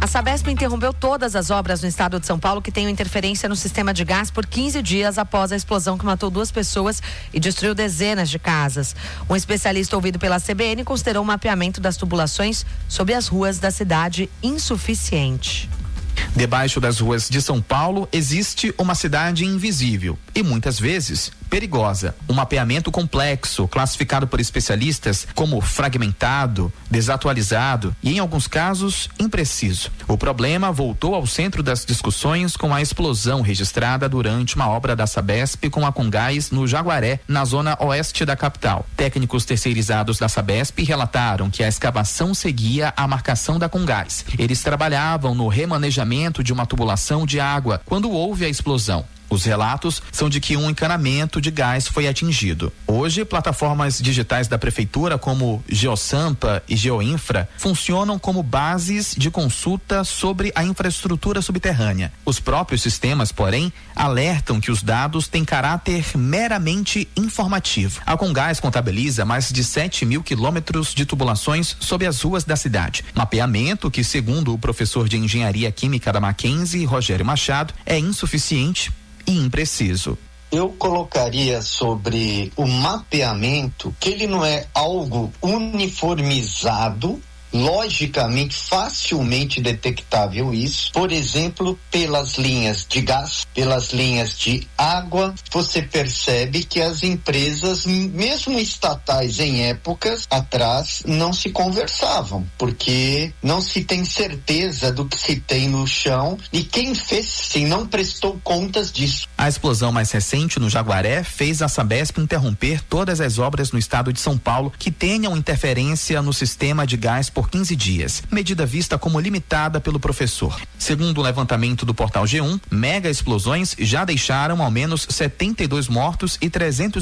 Sabesp interrompeu todas as obras no estado de São Paulo que tenham interferência no sistema de gás por 15 dias após a explosão que matou 2 pessoas e destruiu dezenas de casas. Um especialista ouvido pela CBN considerou o mapeamento das tubulações sob as ruas da cidade insuficiente. Debaixo das ruas de São Paulo existe uma cidade invisível e muitas vezes perigosa. Um mapeamento complexo, classificado por especialistas como fragmentado, desatualizado e, em alguns casos, impreciso. O problema voltou ao centro das discussões com a explosão registrada durante uma obra da Sabesp com a Comgás no Jaguaré, na zona oeste da capital. Técnicos terceirizados da Sabesp relataram que a escavação seguia a marcação da Comgás. Eles trabalhavam no remanejamento de uma tubulação de água quando houve a explosão. Os relatos são de que um encanamento de gás foi atingido. Hoje, plataformas digitais da prefeitura como GeoSampa e GeoInfra funcionam como bases de consulta sobre a infraestrutura subterrânea. Os próprios sistemas, porém, alertam que os dados têm caráter meramente informativo. A Comgás contabiliza mais de 7.000 quilômetros de tubulações sob as ruas da cidade. Mapeamento que, segundo o professor de Engenharia Química da Mackenzie, Rogério Machado, é insuficiente e impreciso. Eu colocaria sobre o mapeamento que ele não é algo uniformizado, logicamente, facilmente detectável isso, por exemplo, pelas linhas de gás, pelas linhas de água. Você percebe que as empresas, mesmo estatais em épocas atrás, não se conversavam, porque não se tem certeza do que se tem no chão e quem fez, sim, não prestou contas disso. A explosão mais recente no Jaguaré fez a Sabesp interromper todas as obras no estado de São Paulo que tenham interferência no sistema de gás por 15 dias, medida vista como limitada pelo professor. Segundo o levantamento do portal G1, mega explosões já deixaram ao menos 72 mortos e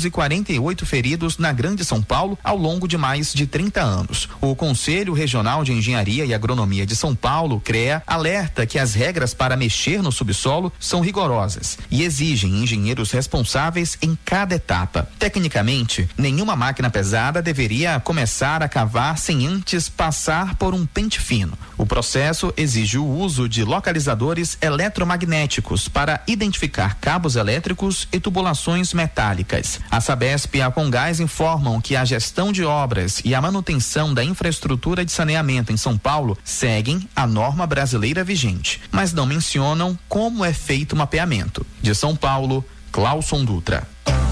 348 feridos na Grande São Paulo ao longo de mais de 30 anos. O Conselho Regional de Engenharia e Agronomia de São Paulo, CREA, alerta que as regras para mexer no subsolo são rigorosas e exigem engenheiros responsáveis em cada etapa. Tecnicamente, nenhuma máquina pesada deveria começar a cavar sem antes passar por um pente fino. O processo exige o uso de localizadores eletromagnéticos para identificar cabos elétricos e tubulações metálicas. A Sabesp e a Comgás informam que a gestão de obras e a manutenção da infraestrutura de saneamento em São Paulo seguem a norma brasileira vigente, mas não mencionam como é feito o mapeamento. De São Paulo, Cláuson Dutra.